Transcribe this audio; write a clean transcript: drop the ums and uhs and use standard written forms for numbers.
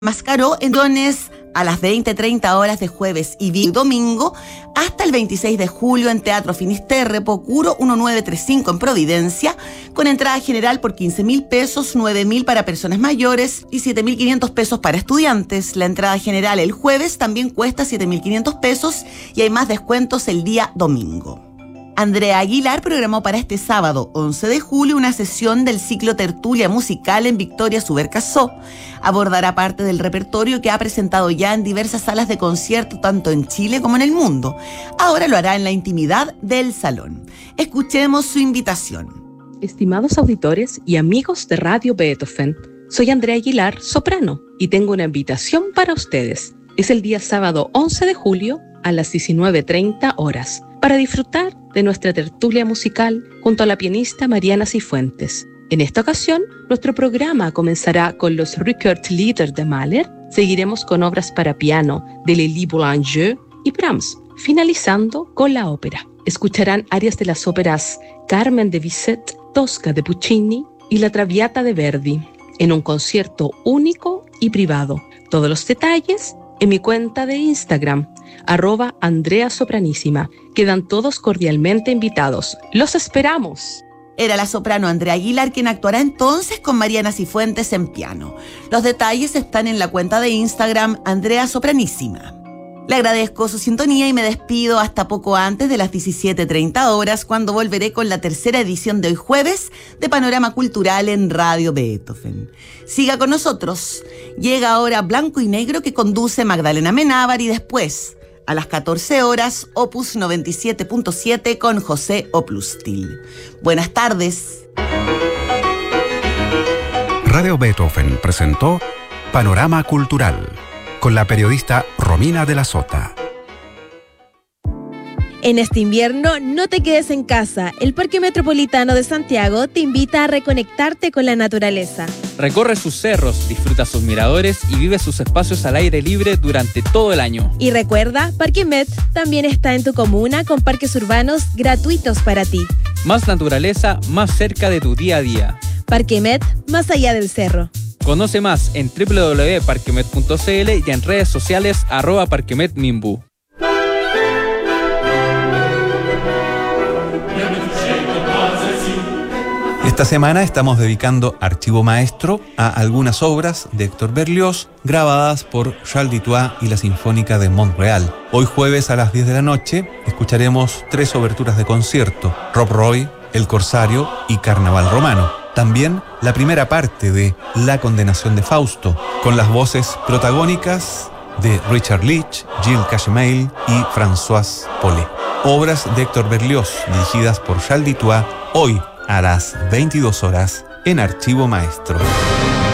Mascaró en Dones a las 20:30 horas de jueves y domingo hasta el 26 de julio en Teatro Finisterre, Pocuro 1935 en Providencia, con entrada general por 15.000 pesos, 9.000 para personas mayores y 7.500 pesos para estudiantes. La entrada general el jueves también cuesta 7.500 pesos y hay más descuentos el día domingo. Andrea Aguilar programó para este sábado 11 de julio una sesión del ciclo Tertulia Musical en Victoria Subercasó. Abordará parte del repertorio que ha presentado ya en diversas salas de concierto tanto en Chile como en el mundo. Ahora lo hará en la intimidad del salón. Escuchemos su invitación. Estimados auditores y amigos de Radio Beethoven, soy Andrea Aguilar, soprano, y tengo una invitación para ustedes. Es el día sábado 11 de julio a las 19:30 horas para disfrutar de nuestra tertulia musical junto a la pianista Mariana Cifuentes. En esta ocasión, nuestro programa comenzará con los Rückert-Lieder de Mahler, seguiremos con obras para piano de Lili Boulanger y Brahms, finalizando con la ópera. Escucharán arias de las óperas Carmen de Bizet, Tosca de Puccini y La Traviata de Verdi, en un concierto único y privado. Todos los detalles en mi cuenta de Instagram, @AndreaSopranísima. Quedan todos cordialmente invitados. ¡Los esperamos! Era la soprano Andrea Aguilar quien actuará entonces con Mariana Cifuentes en piano. Los detalles están en la cuenta de Instagram Andrea Sopranísima. Le agradezco su sintonía y me despido hasta poco antes de las 17:30 horas, cuando volveré con la tercera edición de hoy jueves de Panorama Cultural en Radio Beethoven. Siga con nosotros. Llega ahora Blanco y Negro, que conduce Magdalena Menábar, y después, a las 14 horas, Opus 97.7 con José Oplustil. Buenas tardes. Radio Beethoven presentó Panorama Cultural con la periodista Romina de la Sota. En este invierno, no te quedes en casa. El Parque Metropolitano de Santiago te invita a reconectarte con la naturaleza. Recorre sus cerros, disfruta sus miradores y vive sus espacios al aire libre durante todo el año. Y recuerda, Parque Met también está en tu comuna con parques urbanos gratuitos para ti. Más naturaleza, más cerca de tu día a día. Parque Met, más allá del cerro. Conoce más en www.parquemet.cl y en redes sociales @parquemetminbu. Esta semana estamos dedicando Archivo Maestro a algunas obras de Héctor Berlioz grabadas por Charles Dutoit y la Sinfónica de Montreal. Hoy jueves a las 10 de la noche escucharemos 3 oberturas de concierto: Rob Roy, El Corsario y Carnaval Romano. También la primera parte de La Condenación de Fausto, con las voces protagónicas de Richard Leach, Gilles Cachemel y Françoise Paulet. Obras de Héctor Berlioz dirigidas por Charles Dutoit, hoy a las 22 horas en Archivo Maestro.